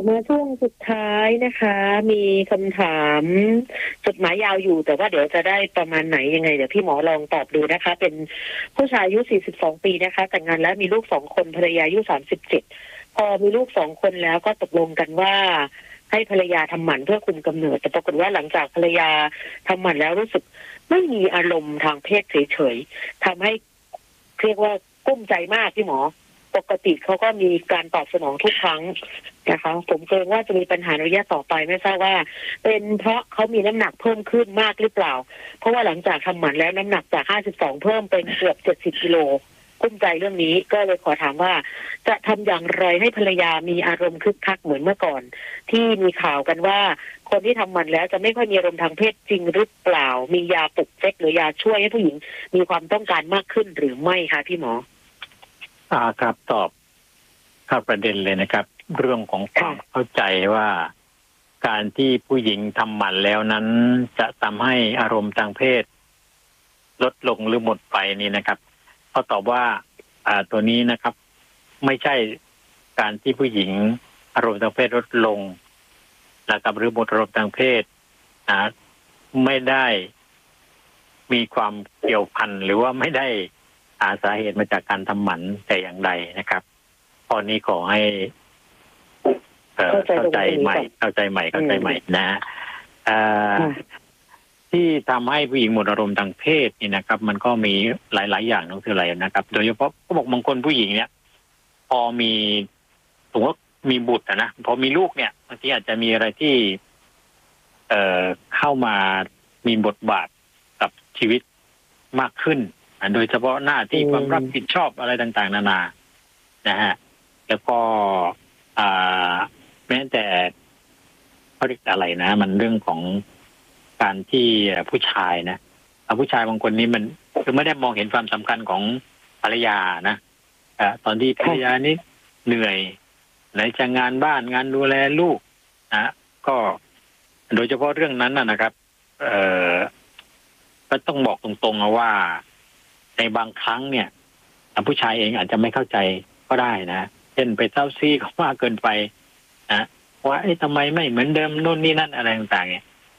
มาช่วงสุดท้ายนะคะ มีคำถามจดหมายยาวอยู่แต่ว่าเดี๋ยวจะได้ประมาณไหนยังไงเดี๋ยวพี่หมอลองตอบดูนะคะ เป็นผู้ชายอายุ42 ปีนะคะแต่งงานแล้วมีลูก2 คนภรรยาอายุ37พอมีลูก2 คนแล้วก็ตกลงกันว่าให้ภรรยาทำหมันเพื่อคุมกำเนิดแต่ปรากฏว่าหลังจากภรรยาทำหมันแล้วรู้สึกไม่มีอารมณ์ทางเพศเฉยๆทำให้เรียกว่ากุ้มใจมากพี่หมอปกติเขาก็มีการตอบสนองทุกครั้งนะคะผมเกรงว่าจะมีปัญหาในระยะต่อไปไม่ทราบว่าเป็นเพราะเขามีน้ำหนักเพิ่มขึ้นมากหรือเปล่าเพราะว่าหลังจากทำหมันแล้วน้ำหนักจาก52เพิ่มเป็นเกือบ70 กิโลกุ้มใจเรื่องนี้ก็เลยขอถามว่าจะทำอย่างไรให้ภรรยามีอารมณ์คึกคักเหมือนเมื่อก่อนที่มีข่าวกันว่าคนที่ทำหมันแล้วจะไม่ค่อยมีอารมณ์ทางเพศจริงหรือเปล่ามียาปลุกเซ็กหรือยาช่วยให้ผู้หญิงมีความต้องการมากขึ้นหรือไม่คะพี่หมอครับตอบเข้าประเด็นเลยนะครับเรื่องของความเข้าใจว่าการที่ผู้หญิงทำหมันแล้วนั้นจะทำให้อารมณ์ทางเพศลดลงหรือหมดไปนี่นะครับเขาตอบว่าตัวนี้นะครับไม่ใช่การที่ผู้หญิงอารมณ์ทางเพศลดลงนะครับหรือหมดอารมณ์ทางเพศไม่ได้มีความเกี่ยวพันหรือว่าไม่ได้สาเหตุมาจากการทำหมันแต่อย่างใดนะครับข้อนี้ขอให้เข้าใจใหม่นะที่ทำให้ผู้หญิงหมดอารมณ์ทางเพศนี่นะครับมันก็มีหลายๆอย่างนั่นคืออะไรนะครับโดยเฉพาะเขาบอกบางคนผู้หญิงเนี่ยพอมีสมมติมีบุตรนะพอมีลูกเนี่ยบางทีอาจจะมีอะไรที่เข้ามามีบทบาทกับชีวิตมากขึ้นโดยเฉพาะหน้าที่ความรับผิดชอบอะไรต่างๆนานานะฮะแล้วก็แม้แต่เขาเรียกอะไรนะมันเรื่องของการที่ผู้ชายนะผู้ชายบางคนนี้มันคือไม่ได้มองเห็นความสำคัญของภรรยานะตอนที่ภรรยานี้เหนื่อยไหนจะงานบ้านงานดูแลลูกนะก็โดยเฉพาะเรื่องนั้นนะครับก็ต้องบอกตรงๆว่าในบางครั้งเนี่ยผู้ชายเองอาจจะไม่เข้าใจก็ได้นะเช่นไปเซ้าซี่เขามากเกินไปนะว่าทำไมไม่เหมือนเดิมนู่นนี่นั่นอะไรต่างๆเนี่ย